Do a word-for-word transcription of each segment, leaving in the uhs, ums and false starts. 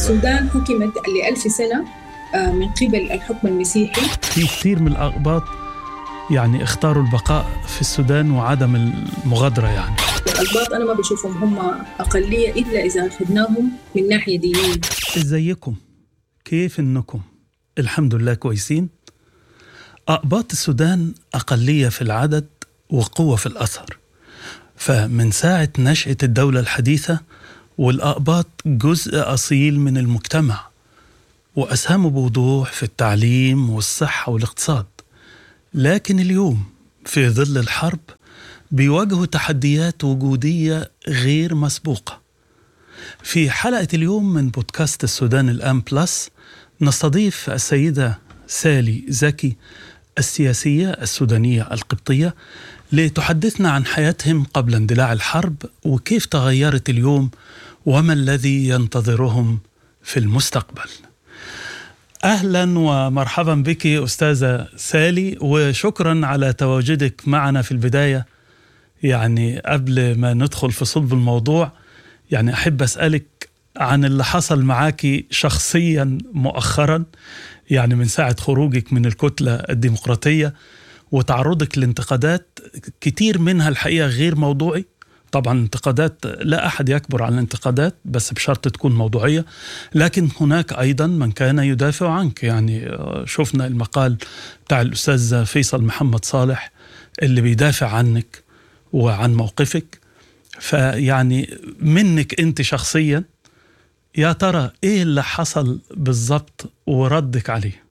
السودان حكمت لألف سنة من قبل الحكم المسيحي. في كثير من الأقباط يعني اختاروا البقاء في السودان وعدم المغادرة. يعني الأقباط أنا ما بشوفهم هم أقلية إلا إذا أخذناهم من ناحية دينية. إزيكم؟ كيف إنكم؟ الحمد لله كويسين. أقباط السودان أقلية في العدد وقوة في الأثر، فمن ساعة نشأة الدولة الحديثة والأقباط جزء أصيل من المجتمع، وأسهموا بوضوح في التعليم والصحة والاقتصاد. لكن اليوم في ظل الحرب بيواجهوا تحديات وجودية غير مسبوقة. في حلقة اليوم من بودكاست السودان الآن بلس نستضيف السيدة سالي زكي، السياسية السودانية القبطية، لتحدثنا عن حياتهم قبل اندلاع الحرب وكيف تغيرت اليوم وما الذي ينتظرهم في المستقبل. أهلا ومرحبا بك أستاذة سالي، وشكرا على تواجدك معنا في البداية. يعني قبل ما ندخل في صلب الموضوع، يعني أحب أسألك عن اللي حصل معاكي شخصيا مؤخرا، يعني من ساعة خروجك من الكتلة الديمقراطية وتعرضك لانتقادات كتير منها الحقيقة غير موضوعي. طبعا انتقادات لا أحد يكبر عن الانتقادات، بس بشرط تكون موضوعية. لكن هناك أيضا من كان يدافع عنك. يعني شفنا المقال بتاع الأستاذ فيصل محمد صالح اللي بيدافع عنك وعن موقفك. فيعني منك أنت شخصيا، يا ترى إيه اللي حصل بالضبط وردك عليه؟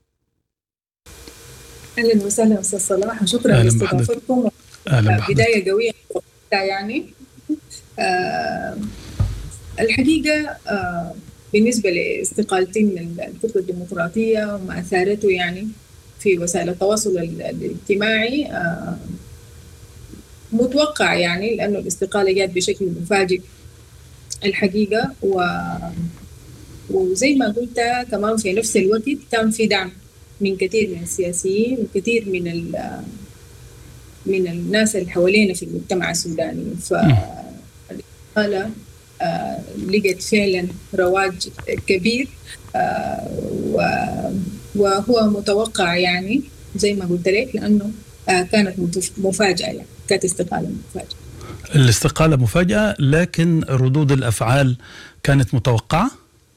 أهلا وسهلا أستاذ صلاح، وشكرا لاستضافتكم. بداية قوية يعني. آه الحقيقة آه بالنسبة لاستقالتي من الكتلة الديمقراطية وما أثارته يعني في وسائل التواصل الاجتماعي، آه متوقع يعني، لأنه الاستقالة جات بشكل مفاجئ الحقيقة. و وزي ما قلت كمان في نفس الوقت كان في دعم من كثير من السياسيين وكثير من من الناس اللي حوالينا في المجتمع السوداني. فالاستقالة آه لقت فعلا رواج كبير، آه وهو متوقع يعني زي ما قلت لك، لأنه آه كانت مفاجأة، يعني كانت استقالة مفاجأة. الاستقالة مفاجأة، لكن ردود الأفعال كانت متوقعة؟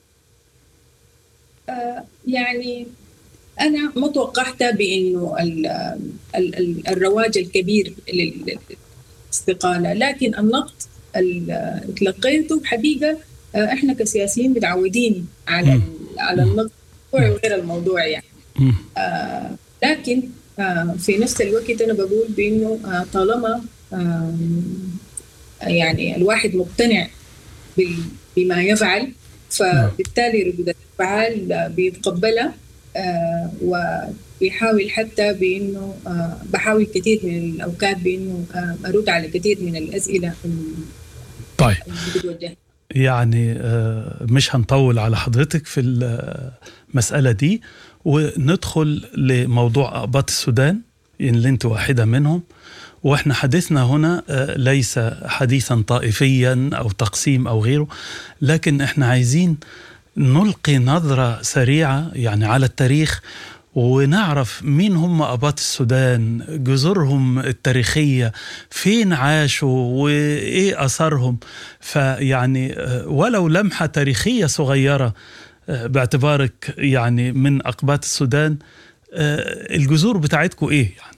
آه يعني أنا ما توقعت بأنه ال ال ال الرواج الكبير للاستقالة، لكن النقد اللي تلقيته حقيقة إحنا كسياسيين متعودين على على النقد وغير الموضوع يعني. آه لكن آه في نفس الوقت أنا بقول بأنه آه طالما آه يعني الواحد مقتنع بما يفعل، فبالتالي ردود الأفعال بيتقبلها. آه وبيحاول حتى بأنه آه بحاول كثير من الأوقات بأنه آه أرد على كثير من الأسئلة. طيب يعني آه مش هنطول على حضرتك في المسألة دي، وندخل لموضوع أقباط السودان اللي انت واحدة منهم. وإحنا حديثنا هنا آه ليس حديثا طائفيا أو تقسيم أو غيره، لكن إحنا عايزين نلقي نظرة سريعة يعني على التاريخ، ونعرف مين هم أقباط السودان، جذورهم التاريخية، فين عاشوا وإيه أثرهم. فيعني ولو لمحة تاريخية صغيرة باعتبارك يعني من أقباط السودان، الجذور بتاعتكم إيه يعني؟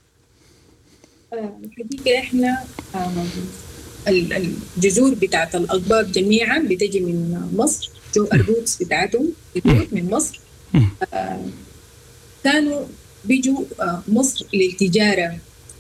الحقيقة إحنا الجذور بتاعت الأقباط جميعا بتجي من مصر. جو الروتس بتاعتهم من مصر. آه كانوا بيجوا آه مصر للتجارة،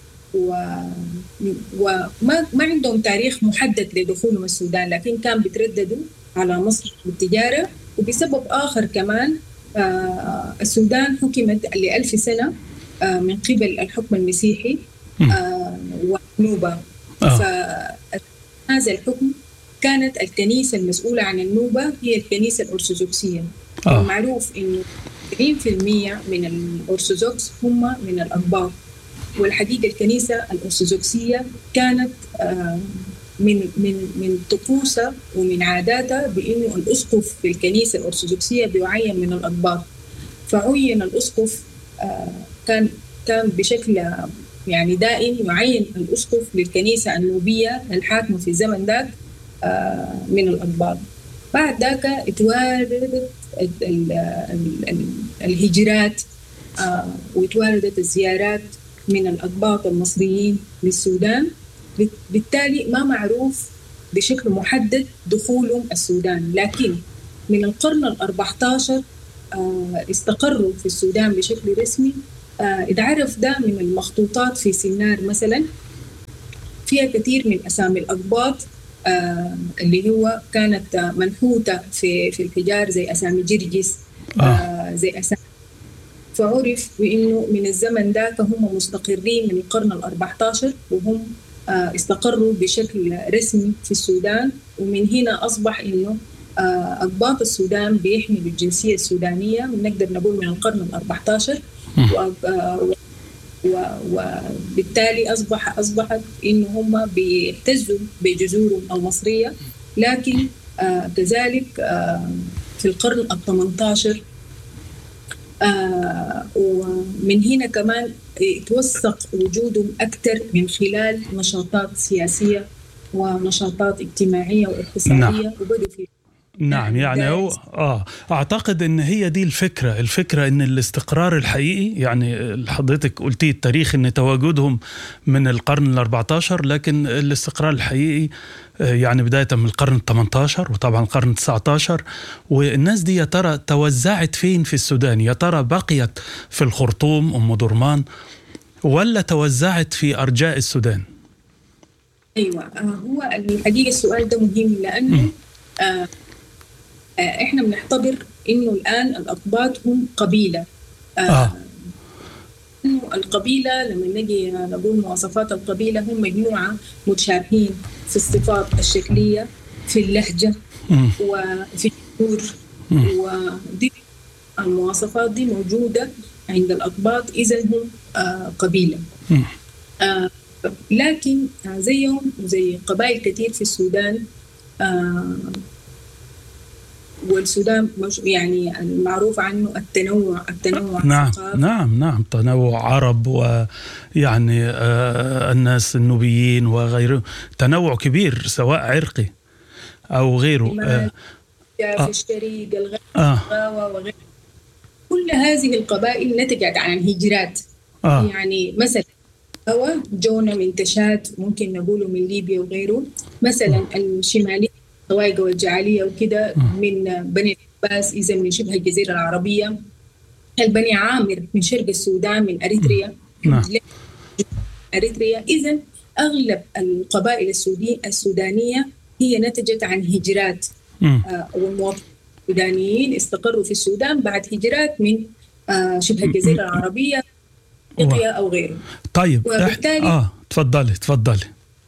وما ما عندهم تاريخ محدد لدخولهم السودان، لكن كان بيترددوا على مصر للتجارة. وبسبب آخر كمان آه السودان حكمت لألف سنة آه من قبل الحكم المسيحي آه والنوبة. آه. فهذا الحكم كانت الكنيسة المسؤولة عن النوبة هي الكنيسة الأرثوذكسية. آه. معروف إنه سبعين بالمئة من الأرثوذكس هم من الأقباط، والحقيقة الكنيسة الأرثوذكسية كانت آه من من من طقوسها ومن عاداتها بإنه الأسقف في الكنيسة الأرثوذكسية بيعين من الأقباط. فعين الأسقف كان كان بشكل يعني دائم يعين الأسقف للكنيسة النوبية الحاكمة في الزمن ذاك من الأقباط. بعد ذاك اتواردت الهجرات وتواردت الزيارات من الأقباط المصريين للسودان. بالتالي ما معروف بشكل محدد دخولهم السودان، لكن من القرن الأربعة عشر استقروا في السودان بشكل رسمي. اتعرف ده من المخطوطات في سنار مثلا، فيها كثير من أسامي الأقباط اللي هو كانت منحوتة في في الحجار، زي أسامي جرجس، آه. زي أسامي. فعرف بأنه من الزمن ذاك هم مستقرين من القرن الأربعة عشر، وهم استقروا بشكل رسمي في السودان. ومن هنا أصبح إنه أقباط السودان بيحملوا الجنسية السودانية، ونقدر نقول من القرن الأربعة عشر، وبالتالي أصبح أصبحت إنه هم بيعتزوا بجذورهم المصرية. لكن كذلك في القرن الثامن عشر آه ومن هنا كمان يتوثق وجودهم أكثر من خلال نشاطات سياسية ونشاطات اجتماعية واقتصادية. نعم. وبدوا في نعم يعني هو آه أعتقد أن هي دي الفكرة الفكرة أن الاستقرار الحقيقي، يعني حضرتك قلتي التاريخ أن تواجدهم من القرن الأربعة عشر، لكن الاستقرار الحقيقي يعني بداية من القرن الثامن عشر وطبعا القرن التاسع عشر. والناس دي يا ترى توزعت فين في السودان؟ يا ترى بقيت في الخرطوم أم درمان ولا توزعت في أرجاء السودان؟ أيوة، هو الحقيقة السؤال ده مهم، لأنه آه احنا بنعتبر انه الان الاقباط هم قبيله. آه. آه. انه القبيله لما نجي نقول مواصفات القبيله هم مجموعه متشابهين في الصفات الشكليه، في اللهجه، م. وفي الجذور، ودي المواصفات دي موجوده عند الاقباط، اذا هم آه قبيله. آه لكن زيهم زي قبائل كثير في السودان، آه والسودان يعني المعروف عنه التنوع التنوع نعم نعم نعم تنوع عرب، ويعني آه الناس النوبيين وغيره، تنوع كبير سواء عرقي أو غيره. آه في الشريق الغاوة آه وغيره. كل هذه القبائل نتجت عن الهجرات. آه يعني مثلا هو جونا من تشاد، ممكن نقوله من ليبيا وغيره. مثلا آه الشمالية طوايقة والجعالية وكده من بني العباس، إذا من شبه الجزيرة العربية. البني عامر من شرق السودان، من أريتريا. نعم. أريتريا. إذا أغلب القبائل السودانية هي نتجت عن هجرات، آه والمواطنين السودانيين استقروا في السودان بعد هجرات من آه شبه الجزيرة العربية، إفريقيا أو غيره. طيب وبالتالي آه تفضلي تفضلي.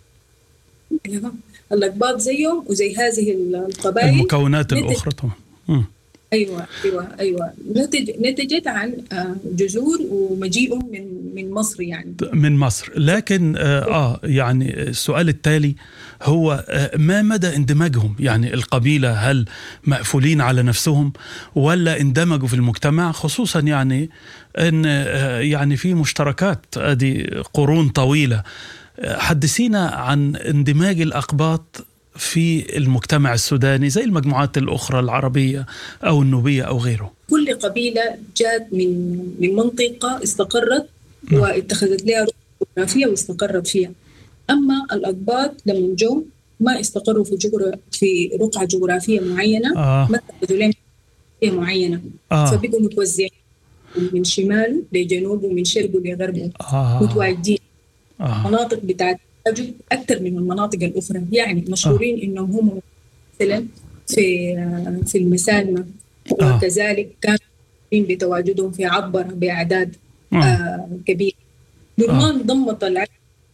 الأقباط زيهم وزي هذه القبائل المكونات الأخرى طبعا. أيوة أيوة أيوة نتج نتجت عن جذور ومجيئهم من من مصر، يعني من مصر. لكن آه يعني السؤال التالي هو آه ما مدى اندماجهم؟ يعني القبيلة هل مقفولين على نفسهم ولا اندمجوا في المجتمع، خصوصا يعني أن آه يعني في مشتركات ادي قرون طويلة. حدثينا عن اندماج الأقباط في المجتمع السوداني زي المجموعات الأخرى العربية أو النوبية أو غيره. كل قبيلة جات من من منطقة استقرت واتخذت لها رقعة جغرافية واستقرت فيها. أما الأقباط لما جو ما استقروا في جغرا في رقعة جغرافية معينة، آه. ما اتخذوا لها معينة، آه. فبقوا متوزعين من شمال لجنوب ومن شرق لغرب، آه. متواجدين. آه. مناطق بتاعت أكثر من المناطق الأخرى، يعني مشهورين آه. إنهم هم مثلا في في المسالمة، آه. وكذلك كانوا بتواجدهم في عبر بأعداد آه. آه كبيرة. درمان آه. ضمت العدد،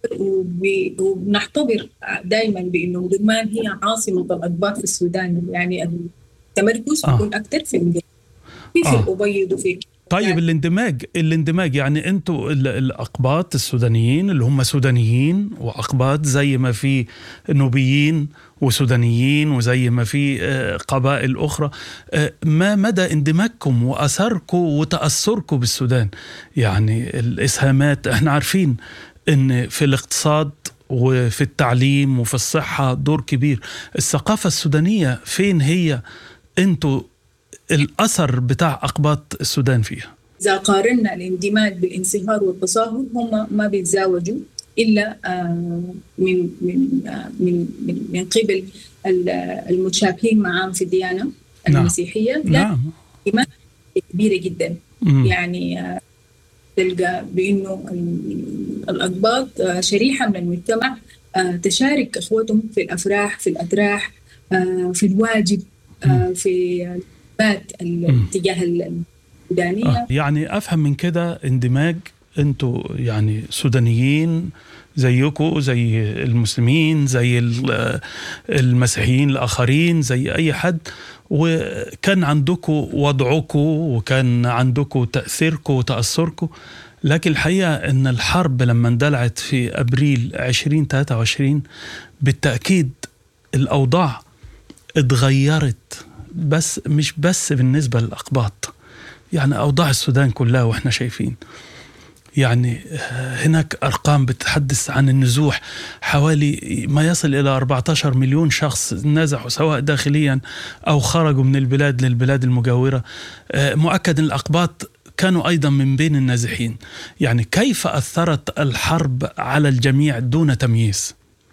ونعتبر دائما بأنه درمان هي عاصمة الأقباط في السودان، يعني التمركز آه. يكون أكثر في في, في آه. الأبيض وفي طيب الاندماج الاندماج يعني انتوا ال- الاقباط السودانيين اللي هم سودانيين واقباط، زي ما في نوبيين وسودانيين وزي ما في آه، قبائل اخرى، آه، ما مدى اندماجكم واثركم وتاثركم بالسودان؟ يعني الاسهامات، احنا عارفين ان في الاقتصاد وفي التعليم وفي الصحة دور كبير. الثقافة السودانية فين هي؟ انتوا الأثر بتاع أقباط السودان فيها؟ إذا قارنا الاندماج بالانصهار والتصاهر، هم ما بيتزاوجوا إلا آه، من من آه، من من من قبل ال- المتشابهين معهم في الديانة نعم المسيحية، لكن نعم. اندماج كبيرة جدا. مم. يعني آه، تلقى بأنه ال- الأقباط آه، شريحة من المجتمع آه، تشارك إخوتهم في الأفراح، في الأتراح، آه، في الواجب، مم. آه، في البات مم. الاتجاه آه. السودانية. يعني أفهم من كده اندماج، انتوا يعني سودانيين زيكم زي المسلمين زي ال- المسيحيين الآخرين زي أي حد، وكان عندكم وضعكم وكان عندكم تأثيركم وتأثركم. لكن الحقيقة أن الحرب لما اندلعت في أبريل عشرين ثلاثة وعشرين بالتأكيد الأوضاع اتغيرت، بس مش بس بالنسبة للأقباط، يعني أوضاع السودان كلها وإحنا شايفين. يعني هناك أرقام بتتحدث عن النزوح، حوالي ما يصل إلى أربعة عشر مليون شخص نزحوا سواء داخليا أو خرجوا من البلاد للبلاد المجاورة. مؤكد أن الأقباط كانوا أيضا من بين النازحين. يعني كيف أثرت الحرب على الجميع دون تمييز؟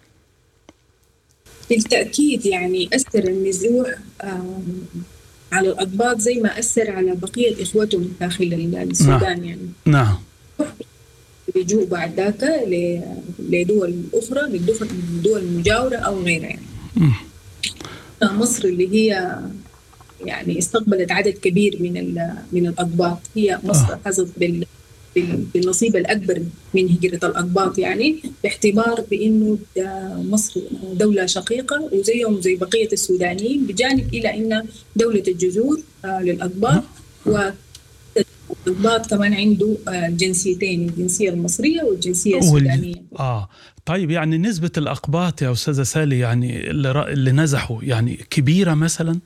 بالتأكيد يعني أثر النزوح على الأقباط زي ما أثر على بقية إخوتهم داخل السودان. نعم. يعني نعم. بيجوا بعد ذاك لدول أخرى، للدول المجاورة أو غيرها. يعني م. مصر اللي هي يعني استقبلت عدد كبير من من الأقباط، هي مصر آه. حظت بال بالنصيب الأكبر من هجرة الأقباط، يعني باعتبار بأنه مصر دولة شقيقة وزيهم زي بقية السودانيين، بجانب إلى أن دولة الجذور للأقباط، والأقباط كمان عنده جنسيتين، الجنسية المصرية والجنسية السودانية. آه طيب، يعني نسبة الأقباط يا أستاذة سالي يعني اللي, ر... اللي نزحوا يعني كبيرة مثلا؟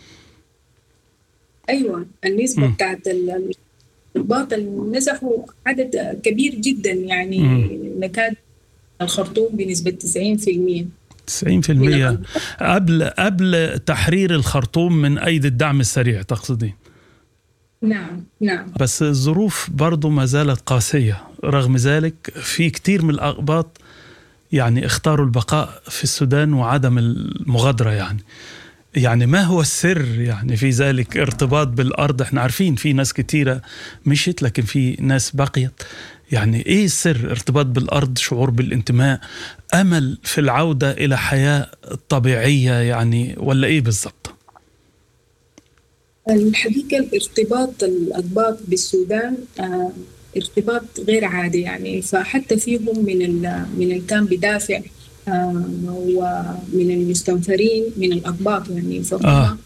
أيوة، النسبة م. بتاعت الأقباط اللي نزحوا عدد كبير جدا، يعني م. نكاد الخرطوم بنسبة تسعين بالمئة. تسعين بالمئة قبل قبل تحرير الخرطوم من أيدي الدعم السريع تقصدين؟ نعم نعم. بس الظروف برضو ما زالت قاسية، رغم ذلك في كتير من الأقباط يعني اختاروا البقاء في السودان وعدم المغادرة. يعني يعني ما هو السر يعني في ذلك؟ ارتباط بالأرض، احنا عارفين في ناس كتيرة مشيت لكن في ناس بقيت. يعني ايه السر؟ ارتباط بالأرض، شعور بالانتماء، أمل في العودة إلى حياة طبيعية يعني، ولا ايه بالضبط؟ الحقيقة الارتباط الأقباط بالسودان آه ارتباط غير عادي، يعني فحتى فيهم من من اللي كان بدافع آه ومن المستنفرين من الأقباط، يعني فهم آه.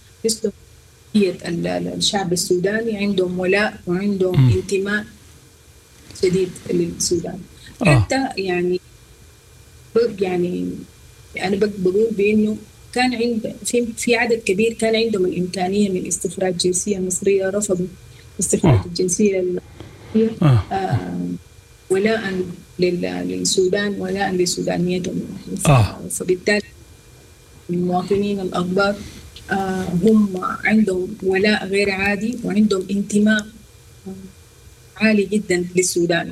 الشعب السوداني عندهم ولاء وعندهم م. انتماء شديد للسودان. آه. حتى يعني يعني أنا بقول بأنه كان عند في في عدد كبير كان عندهم الإمكانية من استخراج جنسية مصرية، رفضوا استخراج آه. الجنسية المصرية آه. آه ولاء للسودان، ولاء لسودانيتهم. آه. فبالتالي المواطنين الأقباط آه هم عندهم ولاء غير عادي وعندهم انتماء عالي جدا للسودان.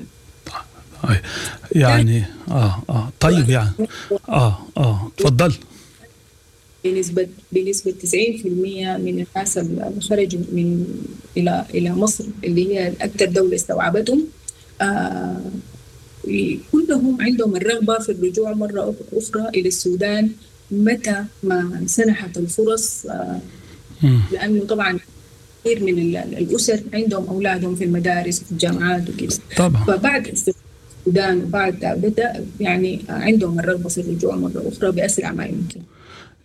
يعني اه اه طيب يعني اه اه تفضل. بنسبة بنسبة تسعين بالمئة من الناس اللي خرجوا من إلى إلى مصر اللي هي أكثر دولة استوعبتهم آه كلهم عندهم الرغبة في الرجوع مرة أخرى إلى السودان متى ما سنحت الفرص، آه لأنه طبعا كثير من الأسر عندهم أولادهم في المدارس وفي الجامعات وكذا. طبعا. فبعد السودان وبعد بدأ يعني عندهم الرغبة في الرجوع مرة أخرى بأسرع ما يمكن.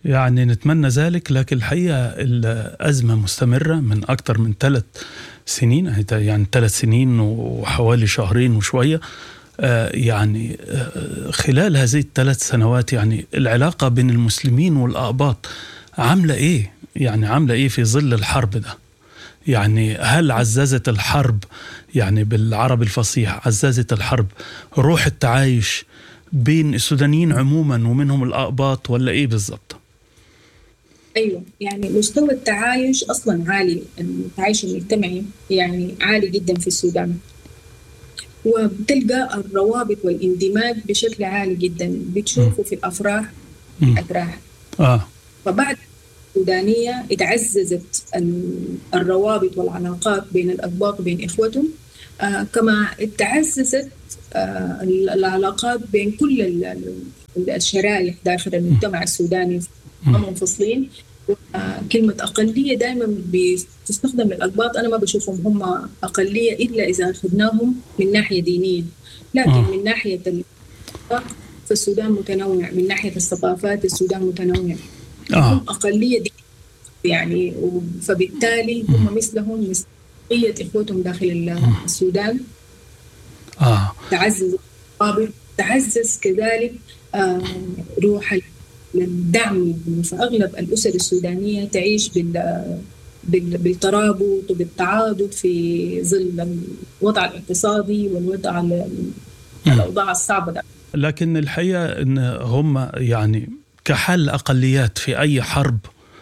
يعني نتمنى ذلك، لكن الحقيقة الأزمة مستمرة من أكثر من ثلاث سنين، يعني ثلاث سنين وحوالي شهرين وشوية. يعني خلال هذه الثلاث سنوات يعني العلاقة بين المسلمين والأقباط عاملة إيه؟ يعني عاملة إيه في ظل الحرب ده؟ يعني هل عززت الحرب، يعني بالعربي الفصيح عززت الحرب روح التعايش بين السودانيين عموما ومنهم الأقباط، ولا إيه بالضبط؟ أيوة، يعني مستوى التعايش أصلا عالي، التعايش المجتمعي يعني عالي جدا في السودان، وبتلقى الروابط والاندماج بشكل عالي جدا، بتشوفه في الأفراح والأتراح. آه. فبعد السودانية اتعززت الروابط والعلاقات بين الأقباط وبين إخوتهم، آه كما اتعززت آه العلاقات بين كل الشرائح داخل المجتمع السوداني منفصلين. كلمة أقلية دائما بتستخدم للأقباط، أنا ما بشوفهم هم أقلية إلا إذا أخذناهم من ناحية دينية، لكن آه. من ناحية فالسودان متنوع، من ناحية الثقافات السودان متنوع. آه. هم أقلية دينية يعني، فبالتالي هم مثلهم مثل بقية إخوتهم داخل السودان. آه. تعزز تعزز كذلك آه روح الدعم، فأغلب الأسر السودانية تعيش بال بالترابط وبالتعاضد في ظل الوضع الاقتصادي والوضع الأوضاع الصعبة ده. لكن الحقيقة إن هم يعني كحل أقليات في أي حرب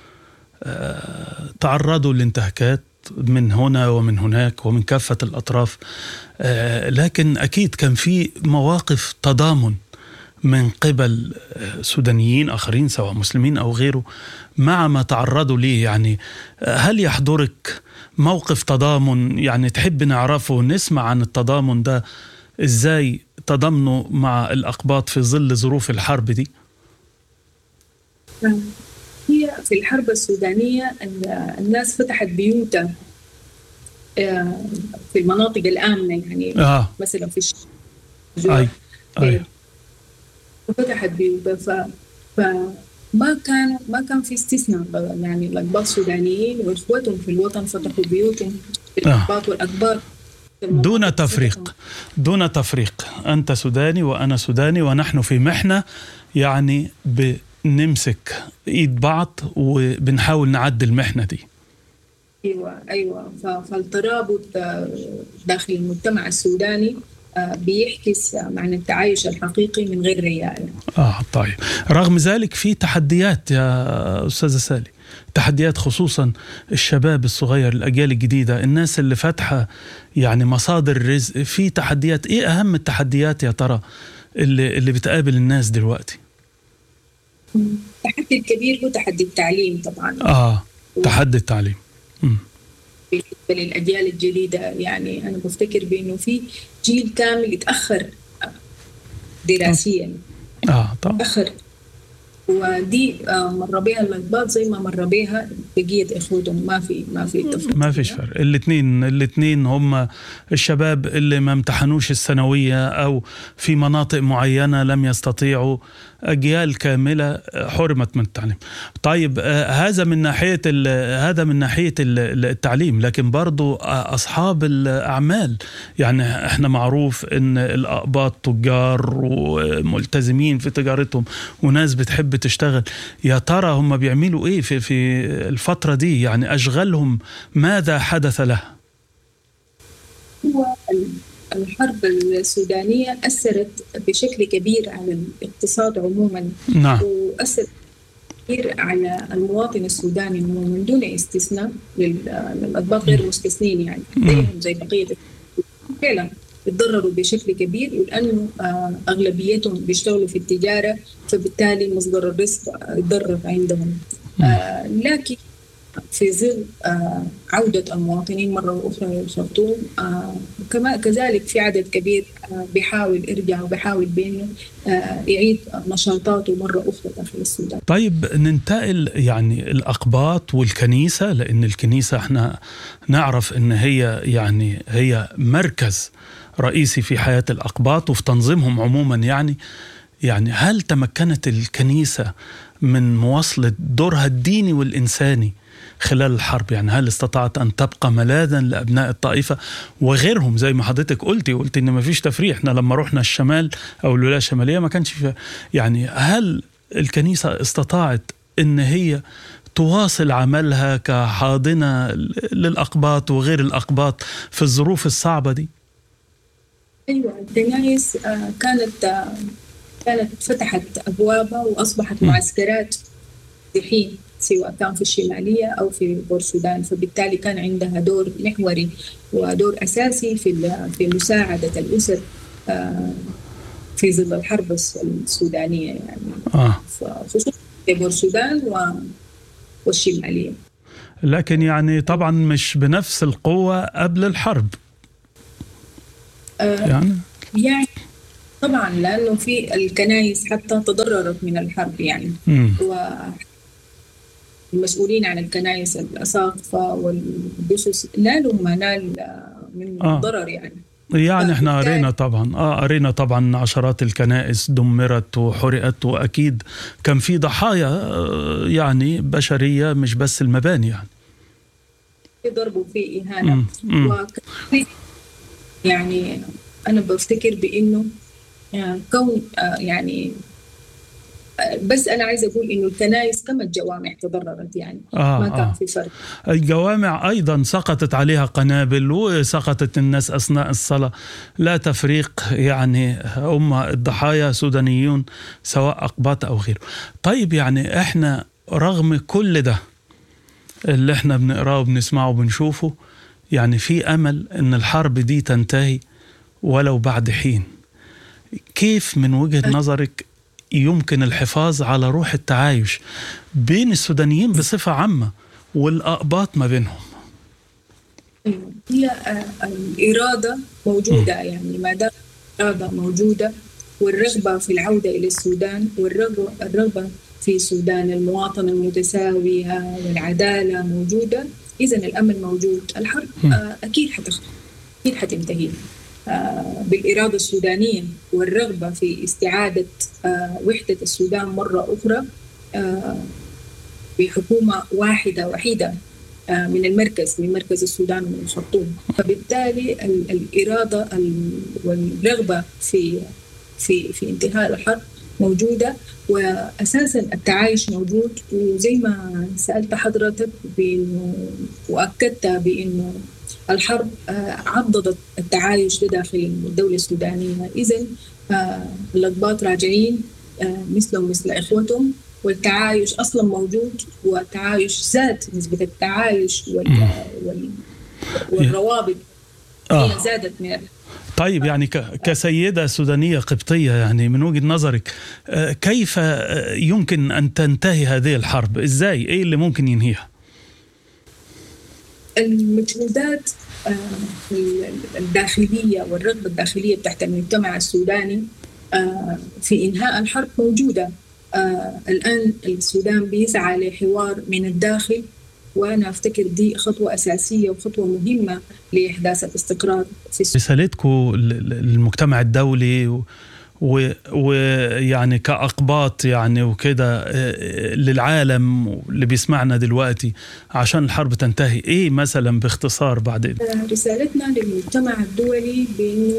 تعرضوا لانتهاكات من هنا ومن هناك ومن كافة الأطراف، لكن أكيد كان في مواقف تضامن من قبل سودانيين آخرين سواء مسلمين أو غيره مع ما تعرضوا ليه. يعني هل يحضرك موقف تضامن يعني تحب نعرفه، نسمع عن التضامن ده إزاي تضامنوا مع الأقباط في ظل ظروف الحرب دي؟ هي في الحرب السودانية الناس فتحت بيوتها في المناطق الآمنة، يعني آه. مثلا في الشجوع أي. أي. فتحت بيوتها، ف... فما كان ما كان في استثناء، يعني الأقباط السودانيين وإخوتهم في الوطن فتحوا بيوتهم، الأقباط آه. والأقباط دون تفريق، دون تفريق، أنت سوداني وأنا سوداني ونحن في محنة، يعني بنمسك إيد بعض وبنحاول نعدي المحنة دي. أيوة أيوة فالترابط داخل المجتمع السوداني بيحكس معنى التعايش الحقيقي من غير رياء. آه طيب، رغم ذلك في تحديات يا أستاذة سالي، تحديات خصوصا الشباب الصغير، الأجيال الجديدة، الناس اللي فاتحة يعني مصادر الرزق، في تحديات. إيه أهم التحديات يا ترى اللي, اللي بتقابل الناس دلوقتي؟ التحدي الكبير هو تحدي التعليم طبعا. آه تحدي التعليم. م. بالنسبة للأجيال الجديدة، يعني أنا بفتكر بأنه في جيل كامل يتأخر دراسيا. آه طبعا. تأخر، ودي مر بها الأقباط زي ما مر بها بقية إخوتهم، ما في ما في تفرق، ما فيش فرق. الاثنين الاثنين هم الشباب اللي ما امتحنوش الثانوية أو في مناطق معينة لم يستطيعوا، أجيال كاملة حرمت من التعليم. طيب هذا من ناحية هذا من ناحية التعليم، لكن برضو أصحاب الأعمال، يعني احنا معروف إن الأقباط تجار وملتزمين في تجارتهم وناس بتحب تشتغل. يا ترى هم بيعملوا إيه في في الفترة دي؟ يعني أشغالهم ماذا حدث لها؟ هو الحرب السودانية أثرت بشكل كبير على الاقتصاد عموما. نعم. وأثرت كثير على المواطن السوداني من دون استثناء، للأقباط غير مستثنين، يعني زيهم زي بقية فعلا يتضرروا بشكل كبير، لأنه أغلبيتهم بيشتغلوا في التجارة، فبالتالي مصدر الرزق يتضرر عندهم. آه لكن في ظل آه عودة المواطنين مرة أخرى للخرطوم، آه كما كذلك في عدد كبير آه بيحاول يرجع وبيحاول بأنه آه يعيد نشاطاته مرة أخرى داخل السودان. طيب ننتقل يعني الأقباط والكنيسة، لأن الكنيسة احنا نعرف إن هي يعني هي مركز رئيسي في حياة الأقباط وفي تنظيمهم عموما. يعني يعني هل تمكنت الكنيسة من مواصلة دورها الديني والإنساني خلال الحرب؟ يعني هل استطاعت أن تبقى ملاذا لأبناء الطائفة وغيرهم زي ما حضرتك قلتي قلت إن ما فيش تفريق؟ احنا لما رحنا الشمال أو الولاية الشمالية ما كانش في، يعني هل الكنيسة استطاعت إن هي تواصل عملها كحاضنة للأقباط وغير الأقباط في الظروف الصعبة دي؟ أيوة، الكنائس كانت كانت فتحت أبوابها وأصبحت معسكرات مسيحيين سواء كان في الشمالية أو في بورسودان، فبالتالي كان عندها دور محوري ودور أساسي في في مساعدة الأسر في ظل الحرب السودانية، يعني آه. خصوصا في بورسودان والشمالية. لكن يعني طبعا مش بنفس القوة قبل الحرب. آه يعني يعني طبعا لأنه في الكنائس حتى تضررت من الحرب، يعني والمسؤولين عن الكنائس الأساقفة والجثث نالوا ما نال من آه. ضرر يعني. يعني احنا قرينا طبعا اه قرينا طبعا عشرات الكنائس دمرت وحرقت، واكيد كان في ضحايا يعني بشريه مش بس المباني، يعني في ضرب وفي اهانه. وكان يعني انا بفتكر بانه يعني كون يعني بس أنا عايز أقول إنه الكنائس كما الجوامع تضررت، يعني آه ما كان آه. في فرق. الجوامع أيضا سقطت عليها قنابل وسقطت الناس أثناء الصلاة، لا تفريق، يعني هم الضحايا سودانيون سواء أقباط أو غيره. طيب يعني إحنا رغم كل ده اللي إحنا بنقراه وبنسمعه وبنشوفه، يعني في أمل إن الحرب دي تنتهي ولو بعد حين. كيف من وجهة نظرك يمكن الحفاظ على روح التعايش بين السودانيين بصفة عامة والأقباط ما بينهم؟ هي الإرادة موجودة، يعني ما دام الإرادة موجودة والرغبة في العودة إلى السودان والرغبة الرغبة في السودان المواطنة المتساوية والعدالة موجودة، إذن الأمل موجود. الحرب أكيد حتخلص، أكيد حتنتهي بالإرادة السودانية والرغبة في استعادة وحدة السودان مرة أخرى بحكومة واحدة وحيدة من المركز، من مركز السودان ومن الخرطوم. فبالتالي الإرادة والرغبة في في في انتهاء الحرب موجودة، وأساسا التعايش موجود. وزي ما سألت حضرتك بأنه وأكدت بأنه الحرب عضدت التعايش داخل الدولة السودانية، إذن الأقباط راجعين مثلهم مثل إخوتهم، والتعايش أصلا موجود، والتعايش زاد، نسبة التعايش وال... والروابط هي زادت من. طيب يعني كسيدة سودانية قبطية، يعني من وجهة نظرك كيف يمكن أن تنتهي هذه الحرب؟ إزاي؟ إيه اللي ممكن ينهيها؟ المجهودات الداخلية والرغبة الداخلية تحت المجتمع السوداني في إنهاء الحرب موجودة. الآن السودان بيسعى لحوار من الداخل، وأنا أفتكر دي خطوة أساسية وخطوة مهمة لإحداث الاستقرار في السودان. رسالتكم للمجتمع الدولي ويعني كأقباط يعني وكده للعالم اللي بيسمعنا دلوقتي عشان الحرب تنتهي، إيه مثلا باختصار بعد؟ رسالتنا للمجتمع الدولي بأنه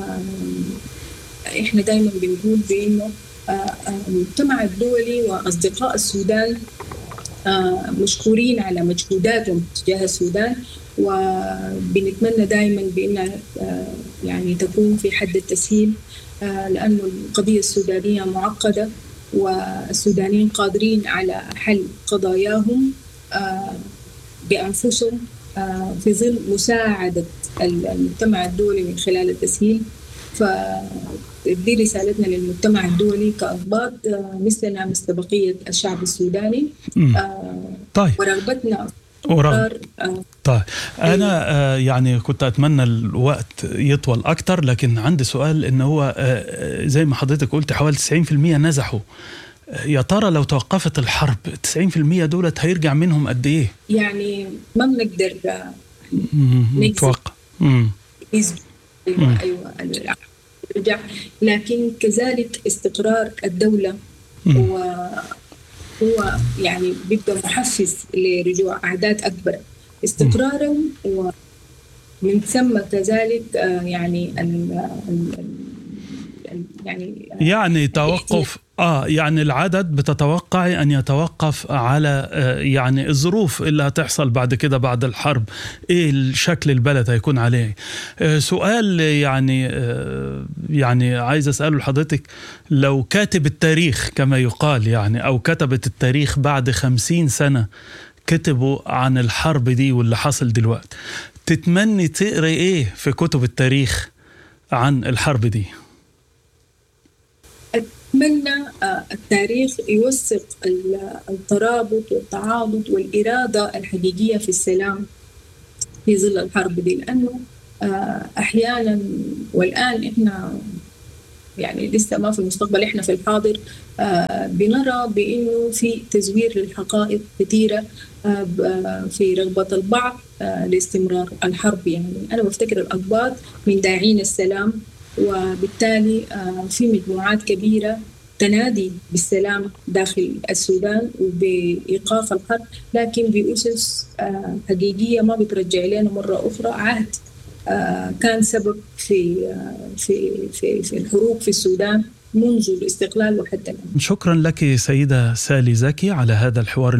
إحنا دايما بنقول بأنه المجتمع الدولي وأصدقاء السودان مشكورين على مجهوداتهم تجاه السودان، وبنتمنى دائما بأن يعني تكون في حد التسهيل، لأن القضية السودانية معقدة، والسودانيين قادرين على حل قضاياهم بأنفسهم في ظل مساعدة المجتمع الدولي من خلال التسهيل. فدي رسالتنا للمجتمع الدولي كأقباط مثلنا مثل بقية الشعب السوداني. طيب. ورغبتنا ورغب. طيب أنا آه يعني كنت أتمنى الوقت يطول أكتر، لكن عندي سؤال إنه هو آه زي ما حضرتك قلت حوالي تسعين بالمئة نزحوا. يا ترى لو توقفت الحرب تسعين بالمئة دولت هيرجع منهم قد إيه؟ يعني ما بنقدر نتوقع. أيوة أيوة يرجع، لكن كذلك استقرار الدولة و هو يعني بيبقى محفز لرجوع أعداد أكبر استقرارا، ومن ثم كذلك يعني ال يعني يعني توقف آه يعني العدد بتتوقعي أن يتوقف على آه يعني الظروف اللي هتحصل بعد كده بعد الحرب، إيه الشكل البلد هيكون عليه. آه سؤال يعني آه يعني عايز أسأله لحضرتك، لو كاتب التاريخ كما يقال يعني أو كتبت التاريخ بعد خمسين سنة كتبوا عن الحرب دي واللي حصل دلوقتي، تتمني تقري إيه في كتب التاريخ عن الحرب دي؟ أتمنى التاريخ يوثق الترابط والتعاضد والإرادة الحقيقية في السلام في ظل الحرب دي، لأنه أحيانا والآن إحنا يعني لسه ما في المستقبل، إحنا في الحاضر بنرى بأنه في تزوير للحقائق كثيرة في رغبة البعض لاستمرار الحرب. يعني أنا بفتكر الأقباط من داعين السلام، وبالتالي في مجموعات كبيرة تنادي بالسلام داخل السودان وبإيقاف الحرب، لكن بأسس حقيقية ما بترجع لنا مرة أخرى عهد كان سبب في في في في الحروب في السودان منذ الاستقلال وحتى الآن. شكرا لك سيدة سالي زكي على هذا الحوار.